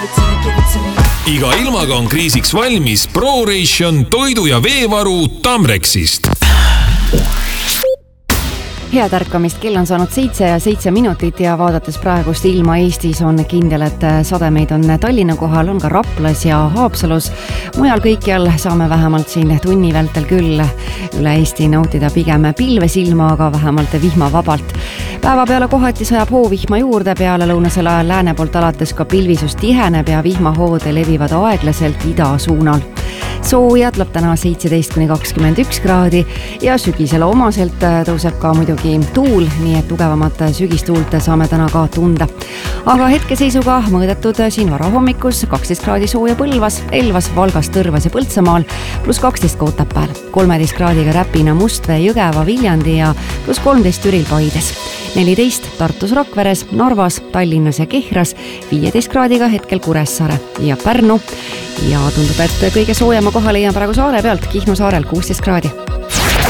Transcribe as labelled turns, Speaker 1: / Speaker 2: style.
Speaker 1: Iga ilmaga on kriisiks valmis ProRation toidu- ja veevaru Tamrexist.
Speaker 2: Head ärkamist, kell on saanud 7 ja vaadates praegust ilma Eestis on kindel, et sademeid on Tallinna kohal, on ka Raplas ja Haapsalus. Mujal kõikjal saame vähemalt siin tunni vältel küll üle Eesti nautida pigem pilvesilma, aga vähemalt vihmavabalt. Päeva peale kohati sajab hoovihma juurde, peale lõunasel ajal lääne poolt alates ka pilvisus tiheneb ja vihmahood levivad aeglaselt ida suunal. Sooja tuleb täna 17-21 kraadi ja sügisele omaselt tõuseb ka muidugi tuul, nii et tugevamat sügistuult saame täna ka tunda. Aga hetkeseisuga mõõdetud siin varahommikus 12 kraadi sooja Põlvas, Elvas, Valgas, Tõrvas ja Põltsamaal, +12 Kootapääl, 13 kraadiga Räpina, Mustvee, Jõgeva, Viljandi ja +13 Türil, Paides, 14 Tartus, Rakveres, Narvas, Tallinnas ja Kehras, 15 kraadiga hetkel Kuressaare ja Pärnu ja tundub, et kõige soojema koha leian praegu saare pealt Kihnu saarel 16 kraadi.